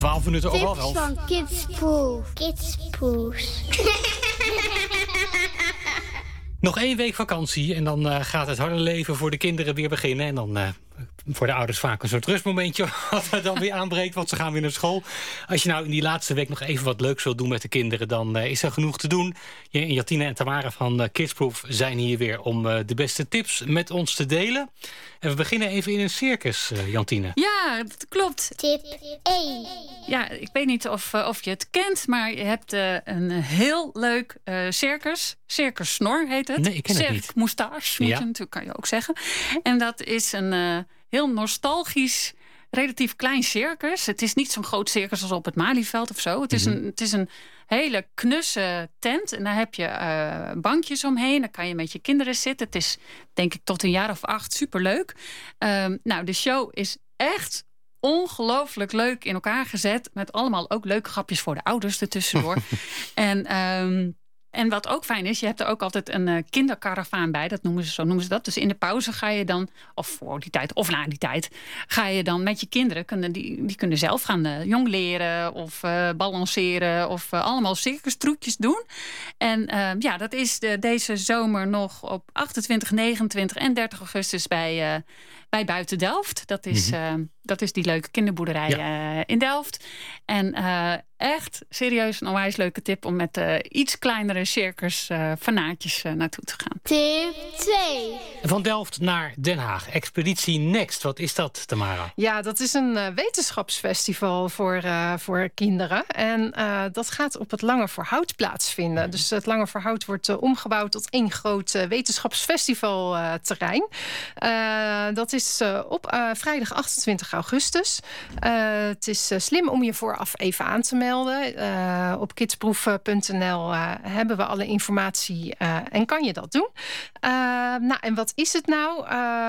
12 minuten over Tips 11. van Kidspoes. Kidspoes. Nog 1 week vakantie en dan gaat het harde leven voor de kinderen weer beginnen. En dan voor de ouders vaak een soort rustmomentje wat er dan weer aanbreekt, want ze gaan weer naar school. Als je nou in die laatste week nog even wat leuks wilt doen met de kinderen, dan is er genoeg te doen. Jantine en Tamara van Kidsproof zijn hier weer om de beste tips met ons te delen. En we beginnen even in een circus, Jantine. Ja, dat klopt. Tip 1. Ja, ik weet niet of je het kent, maar je hebt een heel leuk circus. Circus Snor heet het. Nee, ik ken het niet. Cirque Moustache, natuurlijk kan je ook zeggen. En dat is een heel nostalgisch, relatief klein circus. Het is niet zo'n groot circus als op het Malieveld of zo. Het is een hele knusse tent. En daar heb je bankjes omheen. Dan kan je met je kinderen zitten. Het is, denk ik, tot een jaar of 8 superleuk. Nou, de show is echt ongelooflijk leuk in elkaar gezet. Met allemaal ook leuke grapjes voor de ouders ertussendoor. En wat ook fijn is, je hebt er ook altijd een kinderkaravaan bij. Zo noemen ze dat. Dus in de pauze ga je dan, of voor die tijd, of na die tijd, ga je dan met je kinderen, die kunnen zelf gaan jongleren of balanceren of allemaal circustroetjes doen. En dat is deze zomer nog op 28, 29 en 30 augustus bij Buiten Delft. Dat is die leuke kinderboerderij in Delft. En echt serieus een onwijs leuke tip om met iets kleinere circus fanaatjes naartoe te gaan. Tip 2. Van Delft naar Den Haag. Expeditie Next. Wat is dat, Tamara? Ja, dat is een wetenschapsfestival voor kinderen. En dat gaat op het Lange Voorhout plaatsvinden. Dus het Lange Voorhout wordt omgebouwd tot 1 groot wetenschapsfestivalterrein. Dat is op vrijdag 28 augustus. Het is slim om je vooraf even aan te melden. Op kidsproof.nl hebben we alle informatie en kan je dat doen. En wat is het nou?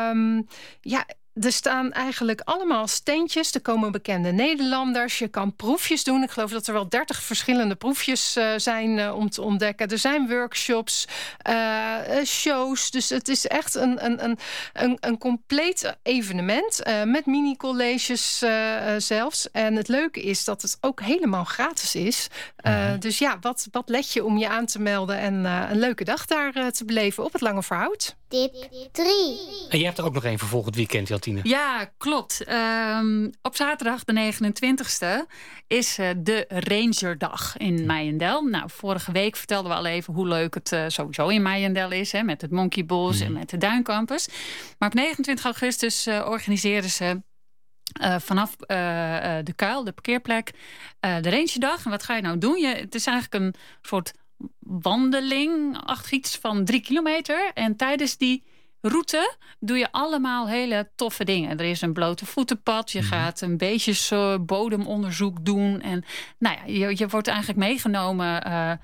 Er staan eigenlijk allemaal standjes. Er komen bekende Nederlanders. Je kan proefjes doen. Ik geloof dat er wel 30 verschillende proefjes zijn om te ontdekken. Er zijn workshops, shows. Dus het is echt een compleet evenement. Met mini-colleges zelfs. En het leuke is dat het ook helemaal gratis is. Dus ja, wat let je om je aan te melden en een leuke dag daar te beleven op het Lange Voorhout. Tip 3. En je hebt er ook nog 1 voor volgend weekend, Jantine. Ja, klopt. Op zaterdag de 29e is de Rangerdag in Meijendel. Nou, vorige week vertelden we al even hoe leuk het sowieso in Meijendel is. Hè, met het Monkey Bos en met de Duincampus. Maar op 29 augustus organiseren ze vanaf de Kuil, de parkeerplek, de Rangerdag. En wat ga je nou doen? Het is eigenlijk een soort wandeling, iets van 3 kilometer. En tijdens die route doe je allemaal hele toffe dingen. Er is een blote voetenpad. Je gaat een beetje bodemonderzoek doen. En nou ja, je wordt eigenlijk meegenomen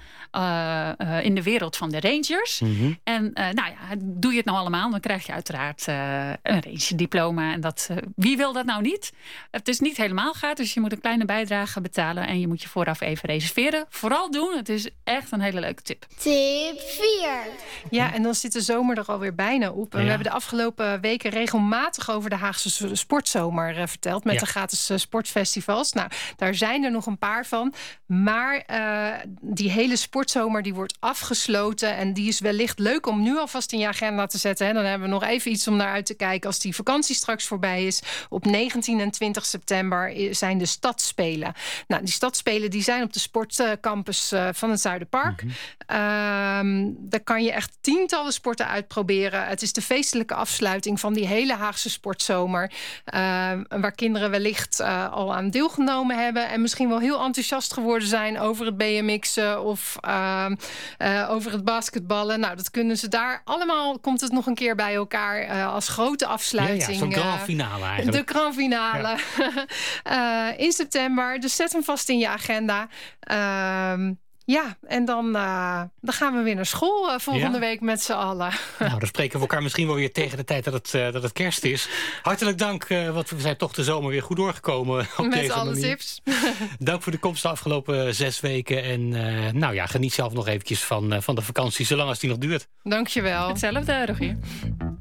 in de wereld van de rangers. En doe je het nou allemaal, dan krijg je uiteraard een rangerdiploma. En wie wil dat nou niet? Het is niet helemaal gratis, dus je moet een kleine bijdrage betalen. En je moet je vooraf even reserveren. Vooral doen, het is echt een hele leuke tip. Tip 4. Ja, en dan zit de zomer er alweer bijna op. En we hebben de afgelopen weken regelmatig over de Haagse sportzomer verteld. Met de gratis sportfestivals. Nou, daar zijn er nog een paar van. Maar die hele sportzomer die wordt afgesloten. En die is wellicht leuk om nu alvast in je agenda te zetten. Hè. Dan hebben we nog even iets om naar uit te kijken als die vakantie straks voorbij is. Op 19 en 20 september zijn de Stadsspelen. Nou, die Stadsspelen die zijn op de sportcampus van het Zuiderpark. Daar kan je echt tientallen sporten uitproberen. Het is de feestelijke afsluiting van die hele Haagse sportzomer. Waar kinderen wellicht al aan deelgenomen hebben. En misschien wel heel enthousiast geworden zijn over het BMX'en of over het basketballen. Nou, dat kunnen ze daar allemaal. Komt het nog een keer bij elkaar als grote afsluiting. Ja, zo'n grand finale eigenlijk. De grand finale. In september. Dus zet hem vast in je agenda. En dan gaan we weer naar school volgende week met z'n allen. Nou, dan spreken we elkaar misschien wel weer tegen de tijd dat het kerst is. Hartelijk dank, want we zijn toch de zomer weer goed doorgekomen op met deze alle manier. tips. Dank voor de komst de afgelopen 6 weken. En geniet zelf nog eventjes van de vakantie, zolang als die nog duurt. Dankjewel. Hetzelfde, Rogier.